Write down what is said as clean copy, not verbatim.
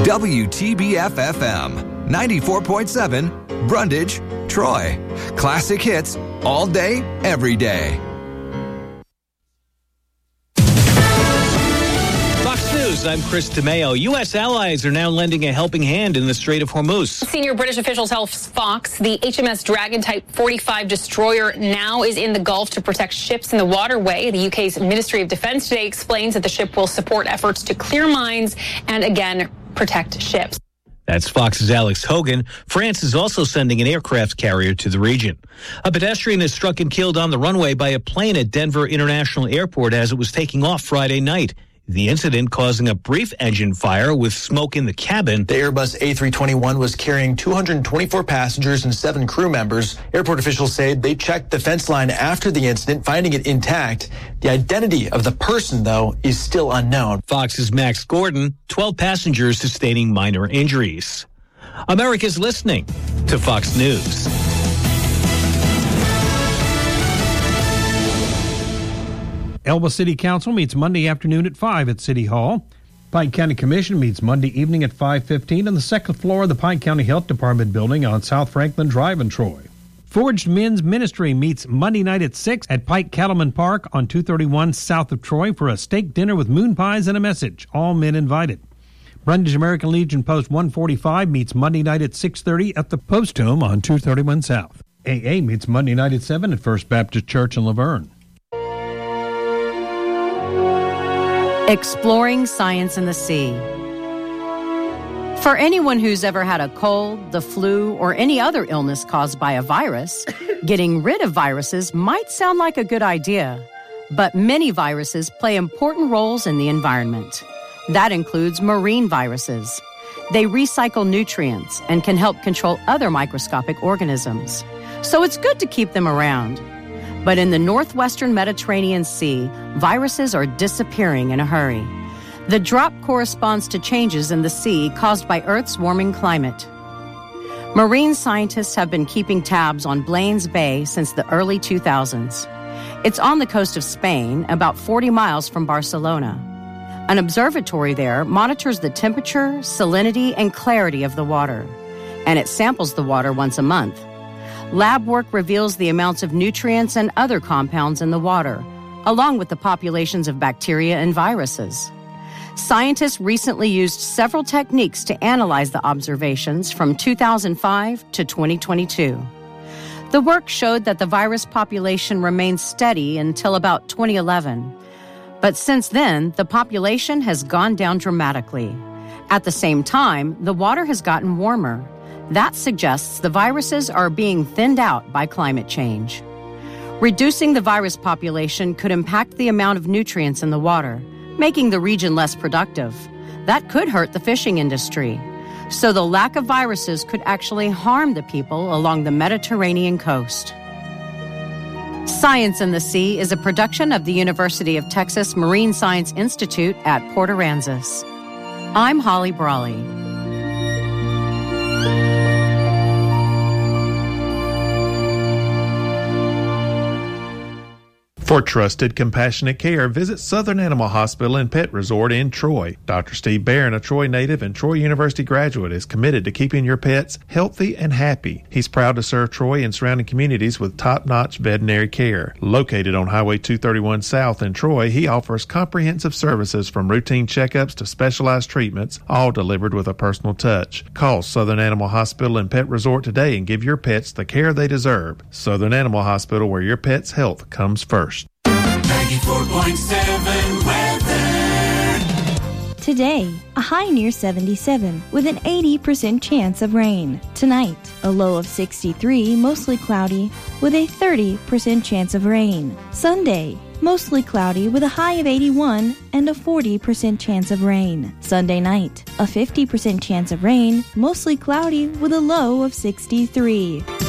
WTBF-FM, 94.7, Brundage, Troy. Classic hits all day, every day. Fox News, I'm Chris DeMeo. U.S. allies are now lending a helping hand in the Strait of Hormuz. Senior British officials tell Fox the HMS Dragon Type 45 destroyer now is in the Gulf to protect ships in the waterway. The UK's Ministry of Defense today explains that the ship will support efforts to clear mines and, again, protect ships. That's Fox's Alex Hogan. France is also sending an aircraft carrier to the region. A pedestrian is struck and killed on the runway by a plane at Denver International Airport as it was taking off Friday night. The incident causing a brief engine fire with smoke in the cabin. The Airbus A321 was carrying 224 passengers and 7 crew members. Airport officials say they checked the fence line after the incident, finding it intact. The identity of the person, though, is still unknown. Fox's Max Gordon, 12 passengers sustaining minor injuries. America's listening to Fox News. Elba City Council meets Monday afternoon at 5 at City Hall. Pike County Commission meets Monday evening at 5:15 on the second floor of the Pike County Health Department building on South Franklin Drive in Troy. Forged Men's Ministry meets Monday night at 6 at Pike Cattleman Park on 231 south of Troy for a steak dinner with moon pies and a message. All men invited. Brundage American Legion Post 145 meets Monday night at 6:30 at the Post Home on 231 south. AA meets Monday night at 7 at First Baptist Church in Laverne. Exploring science in the sea. For anyone who's ever had a cold, the flu, or any other illness caused by a virus, getting rid of viruses might sound like a good idea. But many viruses play important roles in the environment. That includes marine viruses. They recycle nutrients and can help control other microscopic organisms. So it's good to keep them around. But in the northwestern Mediterranean Sea, viruses are disappearing in a hurry. The drop corresponds to changes in the sea caused by Earth's warming climate. Marine scientists have been keeping tabs on Blaines Bay since the early 2000s. It's on the coast of Spain, about 40 miles from Barcelona. An observatory there monitors the temperature, salinity, and clarity of the water, and it samples the water once a month. Lab work reveals the amounts of nutrients and other compounds in the water, along with the populations of bacteria and viruses. Scientists recently used several techniques to analyze the observations from 2005 to 2022. The work showed that the virus population remained steady until about 2011. But since then, the population has gone down dramatically. At the same time, the water has gotten warmer. That suggests the viruses are being thinned out by climate change. Reducing the virus population could impact the amount of nutrients in the water, making the region less productive. That could hurt the fishing industry. So the lack of viruses could actually harm the people along the Mediterranean coast. Science in the Sea is a production of the University of Texas Marine Science Institute at Port Aransas. I'm Holly Brawley. For trusted, compassionate care, visit Southern Animal Hospital and Pet Resort in Troy. Dr. Steve Barron, a Troy native and Troy University graduate, is committed to keeping your pets healthy and happy. He's proud to serve Troy and surrounding communities with top-notch veterinary care. Located on Highway 231 South in Troy, he offers comprehensive services from routine checkups to specialized treatments, all delivered with a personal touch. Call Southern Animal Hospital and Pet Resort today and give your pets the care they deserve. Southern Animal Hospital, where your pet's health comes first. 94.7 weather. Today, a high near 77 with an 80% chance of rain. Tonight, a low of 63, mostly cloudy, with a 30% chance of rain. Sunday, mostly cloudy with a high of 81 and a 40% chance of rain. Sunday night, a 50% chance of rain, mostly cloudy with a low of 63.